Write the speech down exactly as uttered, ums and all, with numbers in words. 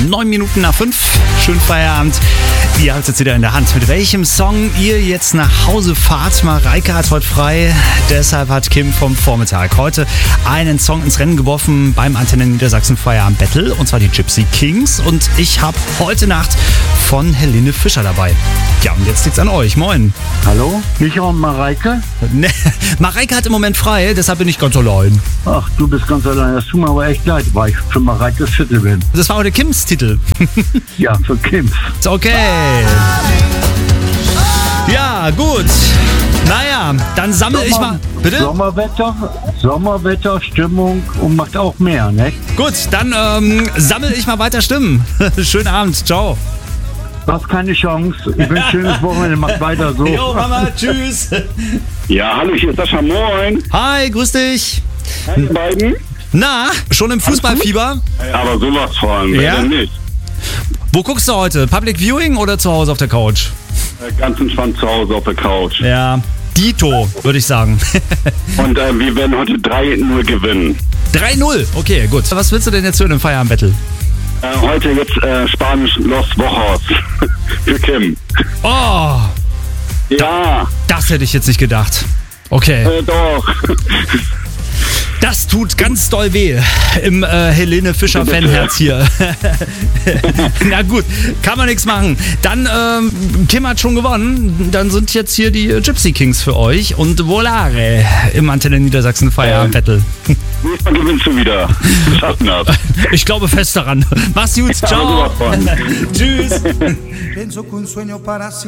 Neun Minuten nach fünf. Schönen Feierabend. Ihr habt es jetzt wieder in der Hand. Mit welchem Song ihr jetzt nach Hause fahrt? Mareike hat heute frei. Deshalb hat Kim vom Vormittag heute einen Song ins Rennen geworfen beim Antenne Niedersachsen Feierabend Battle. Und zwar die Gypsy Kings. Und ich habe heute Nacht von Helene Fischer dabei. Ja, und jetzt liegt's an euch. Moin. Hallo, Micha und Mareike? Ne, Mareike hat im Moment frei, deshalb bin ich ganz allein. Ach, du bist ganz allein. Das tut mir aber echt leid, weil ich für Mareikes Titel bin. Das war heute Kims Titel. Ja, für Kims. Ist okay. Ja, gut. Naja, dann sammle ich mal... Bitte? Sommerwetter, Sommerwetter, Stimmung und macht auch mehr, ne? Gut, dann ähm, sammle ich mal weiter Stimmen. Schönen Abend, ciao. Du hast keine Chance. Ich wünsche schönes Wochenende, macht weiter so. Jo, Mama, tschüss. Ja, hallo, hier ist Sascha, moin. Hi, grüß dich. Hi, ihr beiden. Na, schon im Fußballfieber? Aber sowas von, wer Ja? denn nicht? Wo guckst du heute? Public Viewing oder zu Hause auf der Couch? Äh, Ganz entspannt zu Hause auf der Couch. Ja, Dito, würde ich sagen. Und äh, wir werden heute drei null gewinnen. drei null, okay, gut. Was willst du denn jetzt hören im Feierabend-Battle? Äh, heute jetzt äh, Spanisch Los Wochos für Kim. Oh, Ja, das hätte ich jetzt nicht gedacht. Okay. äh, doch. Das tut ganz doll weh im äh, Helene Fischer Fanherz hier. Na gut, kann man nichts machen. Dann, ähm, Kim hat schon gewonnen. Dann sind jetzt hier die Gypsy Kings für euch und Volare im Antenne Niedersachsen Feierabend Battle. Nächstes Mal gewinnst du wieder. Wir schaffen das. Ich glaube fest daran. Mach's gut, Ja, ciao. aber sowas von. Tschüss. Pienso que un sueño para